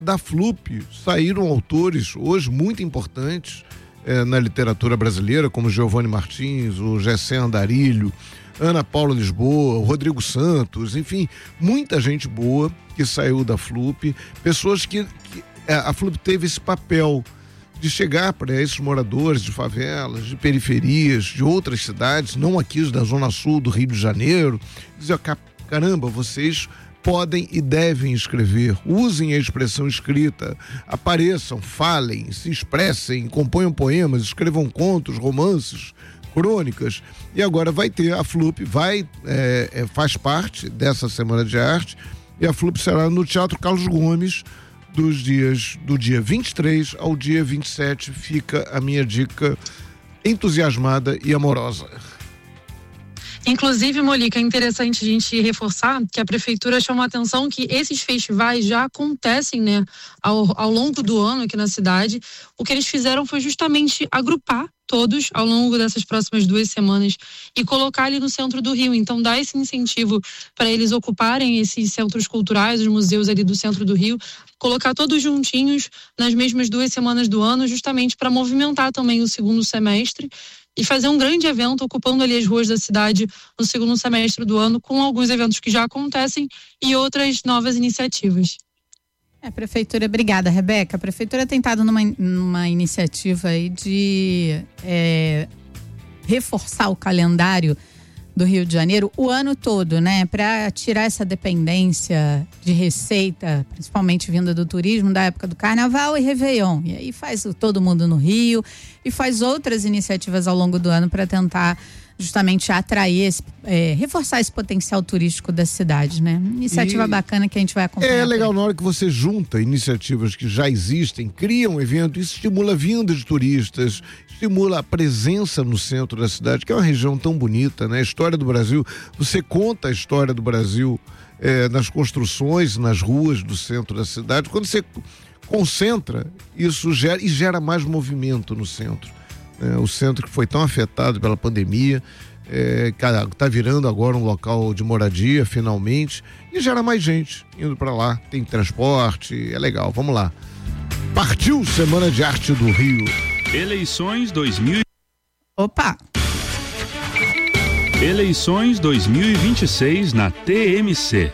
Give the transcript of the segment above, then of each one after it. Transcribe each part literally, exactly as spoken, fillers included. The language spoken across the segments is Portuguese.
Da FLUP saíram autores hoje muito importantes eh, na literatura brasileira, como Giovanni Martins, o Gessé Andarilho, Ana Paula Lisboa, o Rodrigo Santos, enfim, muita gente boa que saiu da FLUP, pessoas que, que a FLUP teve esse papel de chegar para esses moradores de favelas, de periferias, de outras cidades, não aqui da Zona Sul do Rio de Janeiro, dizer, caramba, vocês podem e devem escrever, usem a expressão escrita, apareçam, falem, se expressem, componham poemas, escrevam contos, romances, crônicas. E agora vai ter, a FLUP vai, é, é, faz parte dessa Semana de Arte, e a FLUP será no Teatro Carlos Gomes, dos dias, do dia vinte e três ao dia vinte e sete, fica a minha dica entusiasmada e amorosa. Inclusive, Molica, é interessante a gente reforçar que a prefeitura chamou a atenção que esses festivais já acontecem, né, ao, ao longo do ano aqui na cidade. O que eles fizeram foi justamente agrupar todos ao longo dessas próximas duas semanas e colocar ali no centro do Rio. Então, dar esse incentivo para eles ocuparem esses centros culturais, os museus ali do centro do Rio, colocar todos juntinhos nas mesmas duas semanas do ano, justamente para movimentar também o segundo semestre e fazer um grande evento ocupando ali as ruas da cidade no segundo semestre do ano, com alguns eventos que já acontecem e outras novas iniciativas. É, a prefeitura, obrigada, Rebeca. A prefeitura tem estado numa, numa iniciativa aí de é, reforçar o calendário do Rio de Janeiro o ano todo, né? Para tirar essa dependência de receita, principalmente vinda do turismo, da época do Carnaval e Réveillon. E aí faz o Todo Mundo no Rio e faz outras iniciativas ao longo do ano para tentar justamente atrair, esse, é, reforçar esse potencial turístico da cidade, né? Iniciativa e bacana que a gente vai acompanhar. É legal na hora que você junta iniciativas que já existem, cria um evento, isso estimula a vinda de turistas, estimula a presença no centro da cidade, que é uma região tão bonita, né? A história do Brasil, você conta a história do Brasil é, nas construções, nas ruas do centro da cidade. Quando você concentra, isso gera, e gera mais movimento no centro. É, o centro que foi tão afetado pela pandemia, é, tá virando agora um local de moradia, finalmente, e gera mais gente indo para lá, tem transporte, é legal, vamos lá. Partiu Semana de Arte do Rio. Eleições dois mil. Opa! Eleições dois mil e vinte e seis na T M C.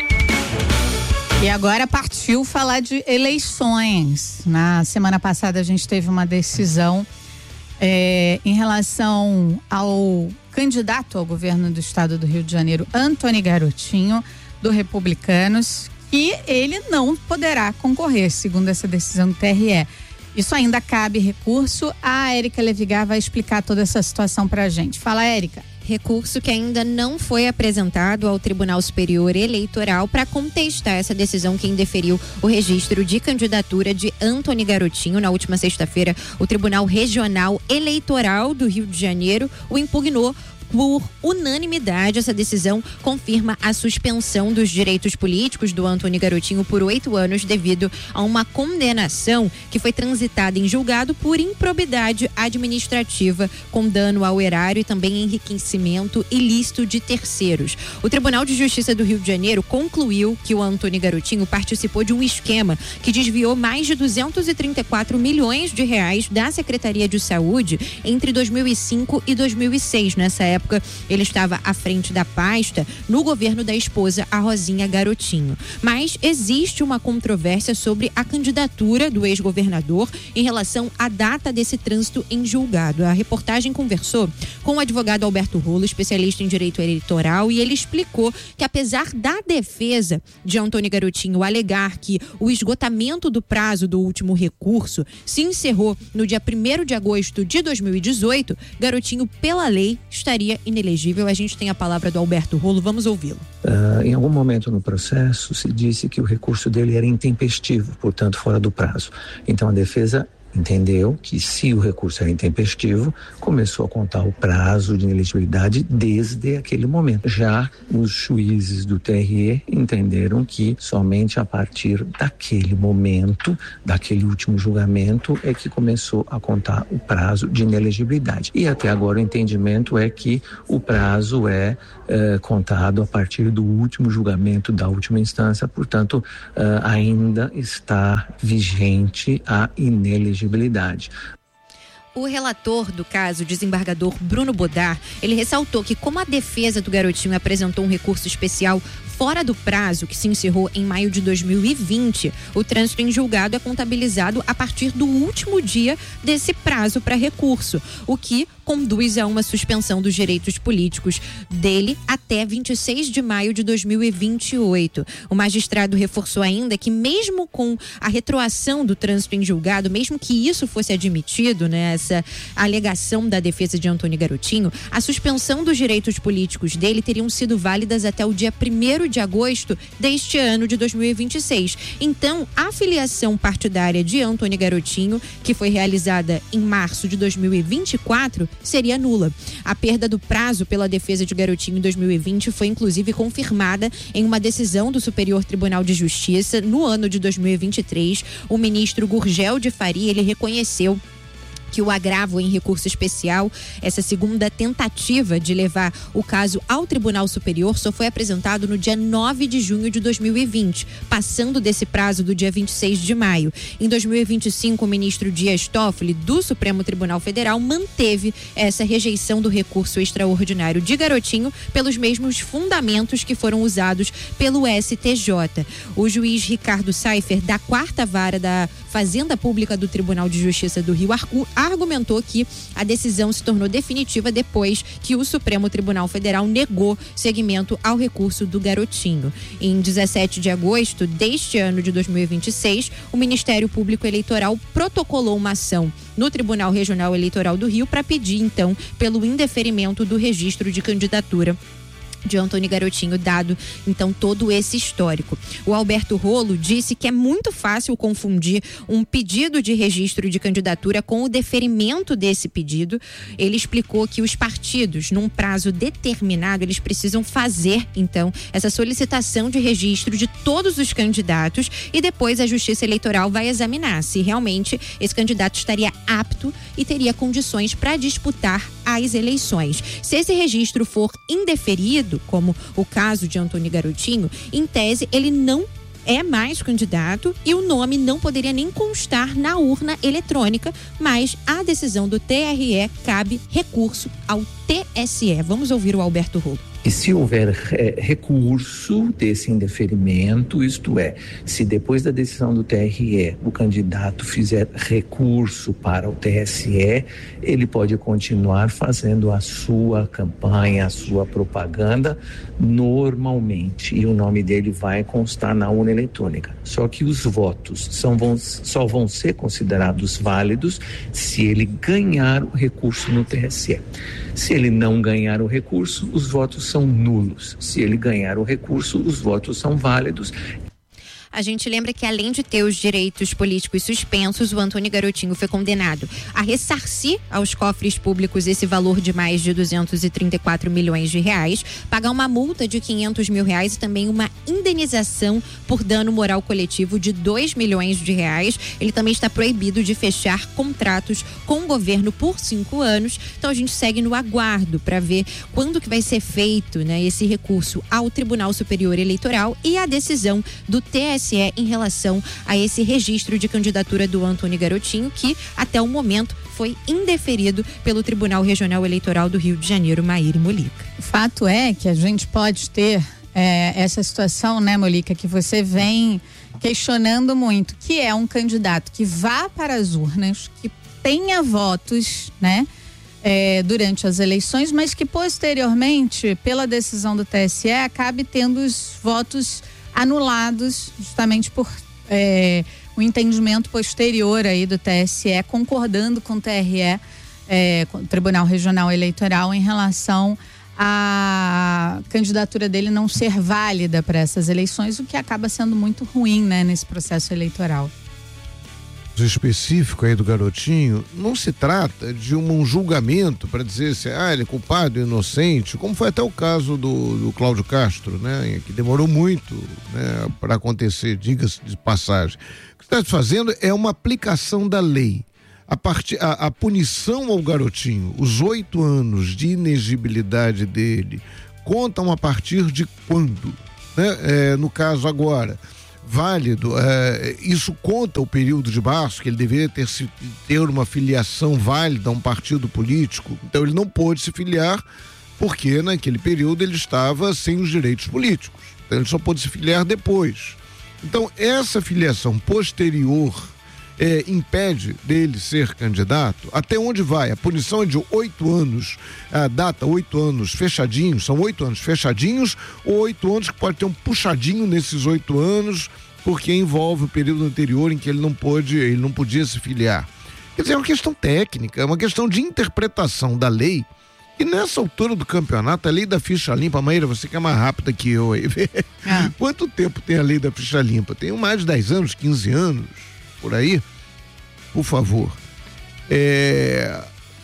E agora partiu falar de eleições. Na semana passada a gente teve uma decisão É, em relação ao candidato ao governo do estado do Rio de Janeiro, Antony Garotinho, do Republicanos, que ele não poderá concorrer, segundo essa decisão do T R E. Isso ainda cabe recurso. A Érica Levigar vai explicar toda essa situação pra gente. Fala, Érica. Recurso que ainda não foi apresentado ao Tribunal Superior Eleitoral para contestar essa decisão que indeferiu o registro de candidatura de Antony Garotinho. Na última sexta-feira, o Tribunal Regional Eleitoral do Rio de Janeiro o impugnou por unanimidade. Essa decisão confirma a suspensão dos direitos políticos do Antony Garotinho por oito anos devido a uma condenação que foi transitada em julgado por improbidade administrativa, com dano ao erário e também enriquecimento ilícito de terceiros. O Tribunal de Justiça do Rio de Janeiro concluiu que o Antony Garotinho participou de um esquema que desviou mais de duzentos e trinta e quatro milhões de reais da Secretaria de Saúde entre dois mil e cinco e dois mil e seis. Nessa época, época, ele estava à frente da pasta no governo da esposa, a Rosinha Garotinho. Mas existe uma controvérsia sobre a candidatura do ex-governador em relação à data desse trânsito em julgado. A reportagem conversou com o advogado Alberto Rolo, especialista em direito eleitoral, e ele explicou que, apesar da defesa de Antony Garotinho alegar que o esgotamento do prazo do último recurso se encerrou no dia primeiro de agosto de dois mil e dezoito, Garotinho, pela lei, estaria inelegível. A gente tem a palavra do Alberto Rolo, vamos ouvi-lo. Uh, em algum momento no processo se disse que o recurso dele era intempestivo, portanto fora do prazo. Então a defesa entendeu que se o recurso era intempestivo, começou a contar o prazo de inelegibilidade desde aquele momento. Já os juízes do T R E entenderam que somente a partir daquele momento, daquele último julgamento, é que começou a contar o prazo de inelegibilidade. E até agora o entendimento é que o prazo é eh, contado a partir do último julgamento da última instância, portanto, eh, ainda está vigente a inelegibilidade. O relator do caso, o desembargador Bruno Bodar, ele ressaltou que como a defesa do garotinho apresentou um recurso especial fora do prazo, que se encerrou em maio de dois mil e vinte, o trânsito em julgado é contabilizado a partir do último dia desse prazo para recurso, o que conduz a uma suspensão dos direitos políticos dele até vinte e seis de maio de dois mil e vinte e oito. O magistrado reforçou ainda que mesmo com a retroação do trânsito em julgado, mesmo que isso fosse admitido, né, essa alegação da defesa de Antônio Garotinho, a suspensão dos direitos políticos dele teriam sido válidas até o dia primeiro de agosto deste ano de dois mil e vinte e seis. Então, a filiação partidária de Antônio Garotinho, que foi realizada em março de dois mil e vinte e quatro, seria nula. A perda do prazo pela defesa de Garotinho em dois mil e vinte foi inclusive confirmada em uma decisão do Superior Tribunal de Justiça no ano de dois mil e vinte e três. O ministro Gurgel de Faria, ele reconheceu que o agravo em recurso especial, essa segunda tentativa de levar o caso ao Tribunal Superior, só foi apresentado no dia nove de junho de dois mil e vinte, passando desse prazo do dia vinte e seis de maio. Em dois mil e vinte e cinco, o ministro Dias Toffoli, do Supremo Tribunal Federal, manteve essa rejeição do recurso extraordinário de Garotinho pelos mesmos fundamentos que foram usados pelo S T J. O juiz Ricardo Seifer, da quarta vara da Fazenda Pública do Tribunal de Justiça do Rio, argumentou que a decisão se tornou definitiva depois que o Supremo Tribunal Federal negou seguimento ao recurso do Garotinho. Em dezessete de agosto deste ano de dois mil e vinte e seis, o Ministério Público Eleitoral protocolou uma ação no Tribunal Regional Eleitoral do Rio para pedir, então, pelo indeferimento do registro de candidatura de Antônio Garotinho, dado então todo esse histórico. O Alberto Rolo disse que é muito fácil confundir um pedido de registro de candidatura com o deferimento desse pedido. Ele explicou que os partidos, num prazo determinado, eles precisam fazer então essa solicitação de registro de todos os candidatos e depois a Justiça Eleitoral vai examinar se realmente esse candidato estaria apto e teria condições para disputar as eleições. Se esse registro for indeferido, como o caso de Antônio Garotinho, em tese ele não é mais candidato e o nome não poderia nem constar na urna eletrônica, mas a decisão do T R E cabe recurso ao T S E. Vamos ouvir o Alberto Rolo. E se houver é, recurso desse indeferimento, isto é, se depois da decisão do T R E o candidato fizer recurso para o T S E, ele pode continuar fazendo a sua campanha, a sua propaganda normalmente e o nome dele vai constar na urna eletrônica. Só que os votos são, vão, só vão ser considerados válidos se ele ganhar o recurso no T S E. Se ele não ganhar o recurso, os votos são nulos. Se ele ganhar o recurso, os votos são válidos. A gente lembra que, além de ter os direitos políticos suspensos, o Antônio Garotinho foi condenado a ressarcir aos cofres públicos esse valor de mais de duzentos e trinta e quatro milhões de reais, pagar uma multa de quinhentos mil reais e também uma indenização por dano moral coletivo de dois milhões de reais. Ele também está proibido de fechar contratos com o governo por cinco anos. Então a gente segue no aguardo para ver quando que vai ser feito, né, esse recurso ao Tribunal Superior Eleitoral e a decisão do T S E em relação a esse registro de candidatura do Antônio Garotinho, que até o momento foi indeferido pelo Tribunal Regional Eleitoral do Rio de Janeiro, Maíra Molica. O fato é que a gente pode ter é, essa situação, né, Molica, que você vem questionando muito, que é um candidato que vá para as urnas, que tenha votos, né, é, durante as eleições, mas que posteriormente, pela decisão do T S E, acabe tendo os votos anulados justamente por é, o entendimento posterior aí do T S E, concordando com o T R E, é, com o Tribunal Regional Eleitoral, em relação à candidatura dele não ser válida para essas eleições, o que acaba sendo muito ruim, né, nesse processo eleitoral. específico aí do garotinho, não se trata de um julgamento para dizer se ah, ele é culpado, inocente, como foi até o caso do, do Cláudio Castro, né? Que demorou muito, né, para acontecer, diga-se de passagem. O que está fazendo é uma aplicação da lei. A, part... a, a punição ao garotinho, os oito anos de inegibilidade dele, contam a partir de quando? Né? É, no caso agora, válido, é, isso conta o período de março, que ele deveria ter, se, ter uma filiação válida a um partido político, então ele não pôde se filiar porque naquele período ele estava sem os direitos políticos, então ele só pôde se filiar depois. Então essa filiação posterior É, impede dele ser candidato. Até onde vai? A punição é de oito anos, a data oito anos fechadinhos, são oito anos fechadinhos ou oito anos que pode ter um puxadinho nesses oito anos, porque envolve o período anterior em que ele não pôde, ele não podia se filiar. Quer dizer, é uma questão técnica, é uma questão de interpretação da lei. E nessa altura do campeonato, a lei da ficha limpa, Maíra, você que é mais rápida que eu aí, ah. Quanto tempo tem a lei da ficha limpa? Tem mais de dez anos, quinze anos? Por aí, por favor. É...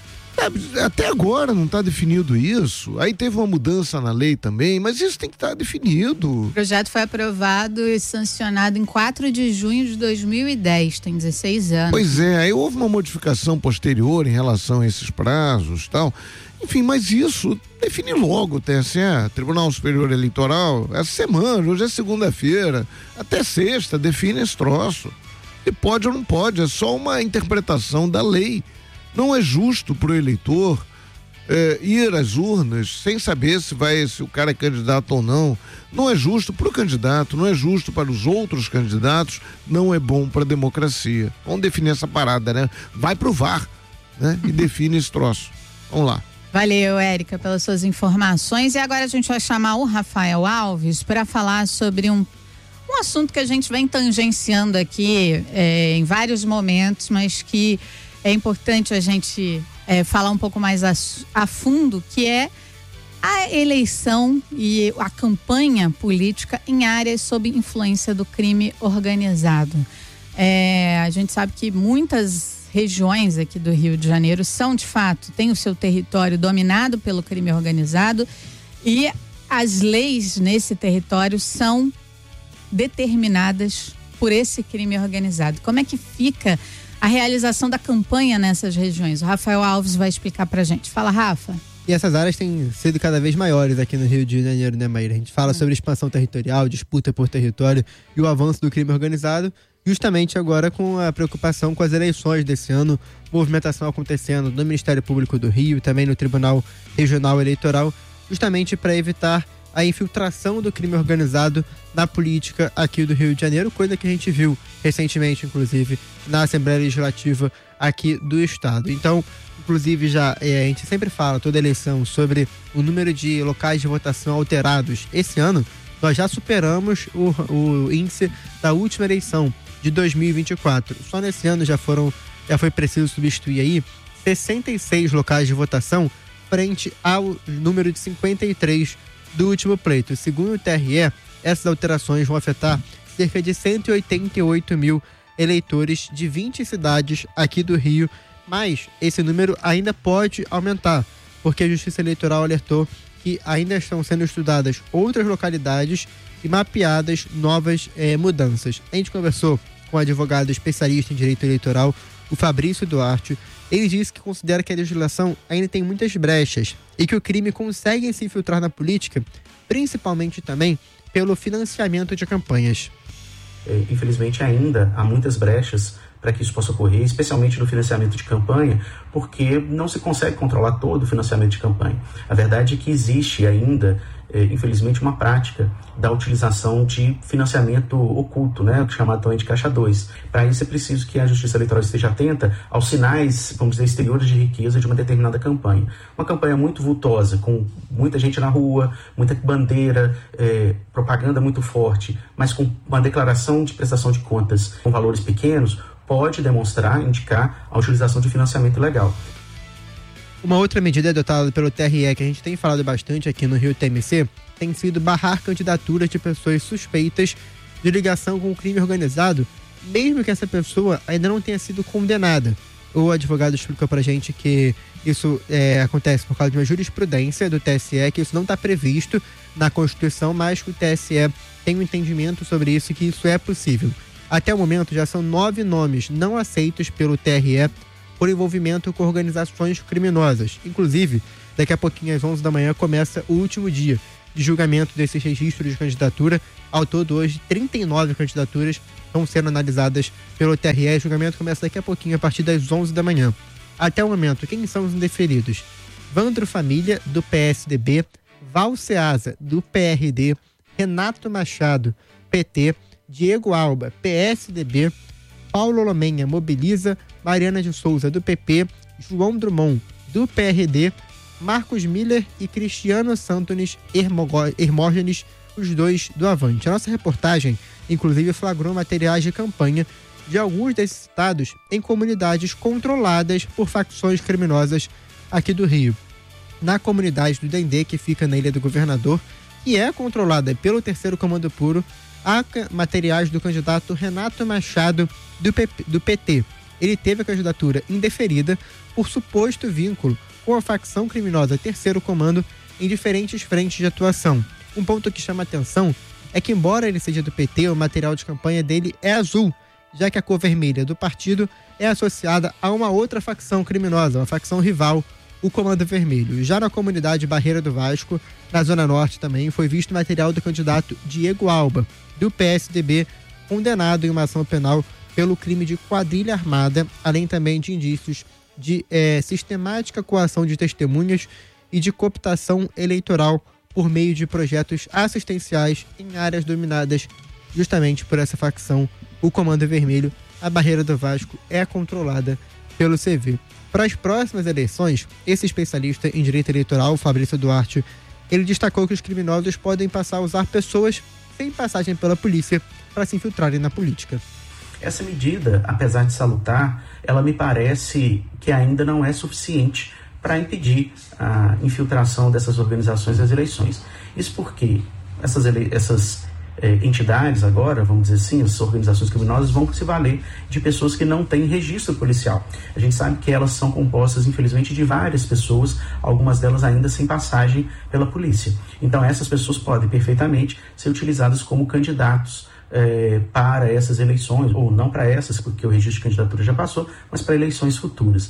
Até agora não está definido isso. Aí teve uma mudança na lei também, mas isso tem que estar tá definido. O projeto foi aprovado e sancionado em quatro de junho de dois mil e dez, tem dezesseis anos. Pois é, aí houve uma modificação posterior em relação a esses prazos e tal. Enfim, mas isso define logo o T S E, Tribunal Superior Eleitoral, essa semana, hoje é segunda-feira, até sexta, define esse troço. E pode ou não pode, é só uma interpretação da lei. Não é justo para o eleitor é, ir às urnas sem saber se vai, se o cara é candidato ou não. Não é justo para o candidato, não é justo para os outros candidatos, não é bom para a democracia. Vamos definir essa parada, né? Vai pro V A R, né? E define esse troço. Vamos lá. Valeu, Érica, pelas suas informações. E agora a gente vai chamar o Rafael Alves para falar sobre um Um assunto que a gente vem tangenciando aqui é, em vários momentos, mas que é importante a gente é, falar um pouco mais a, a fundo, que é a eleição e a campanha política em áreas sob influência do crime organizado. É, a gente sabe que muitas regiões aqui do Rio de Janeiro são, de fato, têm o seu território dominado pelo crime organizado e as leis nesse território são determinadas por esse crime organizado. Como é que fica a realização da campanha nessas regiões? O Rafael Alves vai explicar pra gente. Fala, Rafa. E essas áreas têm sido cada vez maiores aqui no Rio de Janeiro, né, Maíra? A gente fala hum. sobre expansão territorial, disputa por território e o avanço do crime organizado, justamente agora com a preocupação com as eleições desse ano, movimentação acontecendo no Ministério Público do Rio e também no Tribunal Regional Eleitoral, justamente para evitar a infiltração do crime organizado na política aqui do Rio de Janeiro, coisa que a gente viu recentemente, inclusive, na Assembleia Legislativa aqui do Estado. Então, inclusive, já é, a gente sempre fala, toda eleição, sobre o número de locais de votação alterados. Esse ano, nós já superamos o, o índice da última eleição, de dois mil e vinte e quatro. Só nesse ano já foram, já foi preciso substituir aí sessenta e seis locais de votação frente ao número de cinquenta e três do último pleito. Segundo o T R E, essas alterações vão afetar cerca de cento e oitenta e oito mil eleitores de vinte cidades aqui do Rio, mas esse número ainda pode aumentar, porque a Justiça Eleitoral alertou que ainda estão sendo estudadas outras localidades e mapeadas novas eh, mudanças. A gente conversou com o advogado especialista em direito eleitoral, o Fabrício Duarte. Ele disse que considera que a legislação ainda tem muitas brechas e que o crime consegue se infiltrar na política, principalmente também pelo financiamento de campanhas. É, infelizmente ainda há muitas brechas para que isso possa ocorrer, especialmente no financiamento de campanha, porque não se consegue controlar todo o financiamento de campanha. A verdade é que existe ainda, é, infelizmente, uma prática da utilização de financiamento oculto, né, chamado também de caixa dois. Para isso é preciso que a Justiça Eleitoral esteja atenta aos sinais, vamos dizer, exteriores de riqueza de uma determinada campanha. Uma campanha muito vultosa, com muita gente na rua, muita bandeira, é, propaganda muito forte, mas com uma declaração de prestação de contas com valores pequenos, pode demonstrar, indicar a utilização de financiamento ilegal. Uma outra medida adotada pelo T R E, que a gente tem falado bastante aqui no Rio T M C, tem sido barrar candidaturas de pessoas suspeitas de ligação com o crime organizado mesmo que essa pessoa ainda não tenha sido condenada. O advogado explicou pra gente que isso é, acontece por causa de uma jurisprudência do T S E, que isso não está previsto na Constituição, mas que o T S E tem um entendimento sobre isso e que isso é possível. Até o momento já são nove nomes não aceitos pelo T R E por envolvimento com organizações criminosas. Inclusive, daqui a pouquinho às onze da manhã começa o último dia de julgamento desses registros de candidatura. Ao todo, hoje, trinta e nove candidaturas estão sendo analisadas pelo T R E. O julgamento começa daqui a pouquinho, a partir das onze da manhã. Até o momento, quem são os indeferidos? Vandro Família, do P S D B, Val Ceasa, do P R D, Renato Machado, P T, Diego Alba, P S D B, Paulo Lomenha, Mobiliza, Mariana de Souza, do P P, João Drummond, do P R D, Marcos Miller e Cristiano Santones Hermógenes, os dois do Avante. A nossa reportagem, inclusive, flagrou materiais de campanha de alguns desses estados em comunidades controladas por facções criminosas aqui do Rio. Na comunidade do Dendê, que fica na Ilha do Governador, que é controlada pelo Terceiro Comando Puro, há materiais do candidato Renato Machado, do, P P, do P T. Ele teve a candidatura indeferida por suposto vínculo com a facção criminosa Terceiro Comando em diferentes frentes de atuação. Um ponto que chama atenção é que, embora ele seja do P T, o material de campanha dele é azul, já que a cor vermelha do partido é associada a uma outra facção criminosa, uma facção rival, o Comando Vermelho. Já na comunidade Barreira do Vasco, na Zona Norte também, foi visto material do candidato Diego Alba, do P S D B, condenado em uma ação penal pelo crime de quadrilha armada, além também de indícios de é, sistemática coação de testemunhas e de cooptação eleitoral por meio de projetos assistenciais em áreas dominadas justamente por essa facção, o Comando Vermelho. A Barreira do Vasco é controlada pelo C V. Para as próximas eleições, esse especialista em direito eleitoral, Fabrício Duarte, ele destacou que os criminosos podem passar a usar pessoas sem passagem pela polícia para se infiltrarem na política. Essa medida, apesar de salutar, ela me parece que ainda não é suficiente para impedir a infiltração dessas organizações nas eleições. Isso porque essas, ele... essas eh, entidades agora, vamos dizer assim, as organizações criminosas vão se valer de pessoas que não têm registro policial. A gente sabe que elas são compostas, infelizmente, de várias pessoas, algumas delas ainda sem passagem pela polícia. Então essas pessoas podem perfeitamente ser utilizadas como candidatos É, para essas eleições, ou não para essas, porque o registro de candidatura já passou, mas para eleições futuras.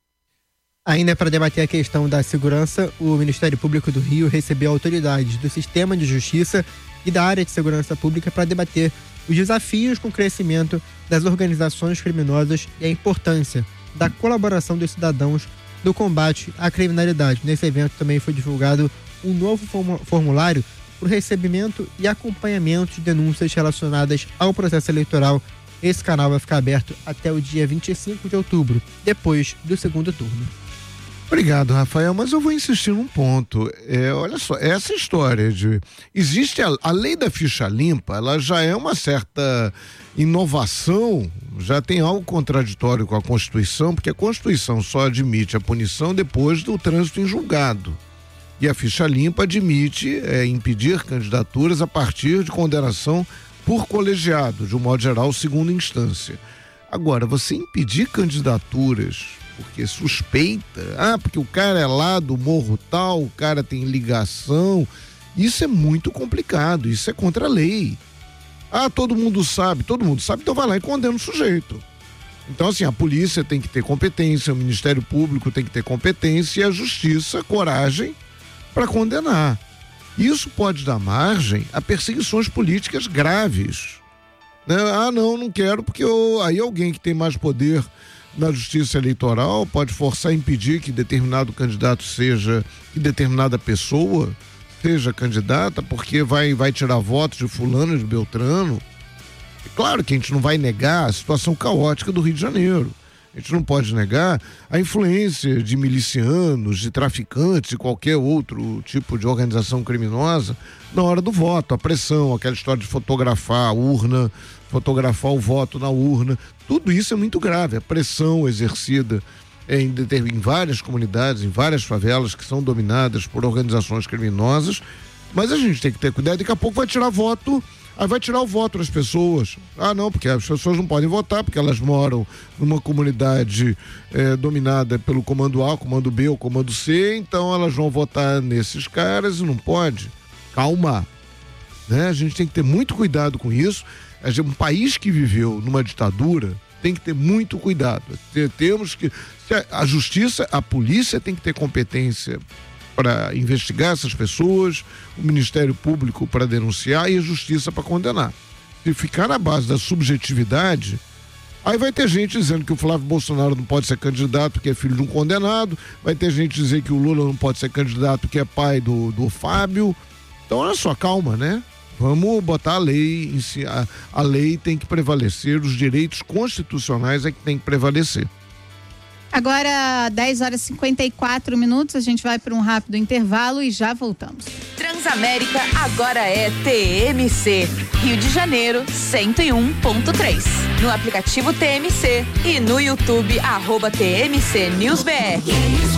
Ainda para debater a questão da segurança, o Ministério Público do Rio recebeu autoridades do sistema de justiça e da área de segurança pública para debater os desafios com o crescimento das organizações criminosas e a importância da colaboração dos cidadãos no combate à criminalidade. Nesse evento também foi divulgado um novo formulário para o recebimento e acompanhamento de denúncias relacionadas ao processo eleitoral. Esse canal vai ficar aberto até o dia vinte e cinco de outubro, depois do segundo turno. Obrigado, Rafael, mas eu vou insistir num ponto. É, olha só, essa história de... Existe a, a lei da ficha limpa, ela já é uma certa inovação, já tem algo contraditório com a Constituição, porque a Constituição só admite a punição depois do trânsito em julgado. E a ficha limpa admite é, impedir candidaturas a partir de condenação por colegiado, de um modo geral, segunda instância. Agora, você impedir candidaturas porque suspeita, ah, porque o cara é lá do morro tal, o cara tem ligação, isso é muito complicado, isso é contra a lei. Ah, todo mundo sabe, todo mundo sabe, então vai lá e condena o sujeito. Então, assim, a polícia tem que ter competência, o Ministério Público tem que ter competência e a Justiça, coragem para condenar. Isso pode dar margem a perseguições políticas graves. Né? Ah, não, não quero, porque eu, aí alguém que tem mais poder na justiça eleitoral pode forçar a impedir que determinado candidato seja, que determinada pessoa seja candidata, porque vai, vai tirar votos de fulano, de beltrano. É claro que a gente não vai negar a situação caótica do Rio de Janeiro. A gente não pode negar a influência de milicianos, de traficantes e qualquer outro tipo de organização criminosa na hora do voto, a pressão, aquela história de fotografar a urna, fotografar o voto na urna, tudo isso é muito grave, a pressão exercida em, em várias comunidades, em várias favelas que são dominadas por organizações criminosas, mas a gente tem que ter cuidado, daqui a pouco vai tirar voto Aí vai tirar o voto das pessoas. Ah, não, porque as pessoas não podem votar, porque elas moram numa comunidade é, dominada pelo comando A, comando B ou comando C, então elas vão votar nesses caras e não pode. Calma. Né? A gente tem que ter muito cuidado com isso. Um país que viveu numa ditadura tem que ter muito cuidado. Temos que... A justiça, a polícia tem que ter competência para investigar essas pessoas, o Ministério Público para denunciar e a Justiça para condenar. Se ficar na base da subjetividade, aí vai ter gente dizendo que o Flávio Bolsonaro não pode ser candidato porque é filho de um condenado, vai ter gente dizendo que o Lula não pode ser candidato porque é pai do, do Fábio. Então, olha só, calma, né? Vamos botar a lei em si. A, a lei tem que prevalecer, os direitos constitucionais é que tem que prevalecer. Agora, dez horas e cinquenta e quatro minutos, a gente vai para um rápido intervalo e já voltamos. Transamérica agora é T M C, Rio de Janeiro cento e um ponto três. No aplicativo T M C e no YouTube, arroba T M C News B R.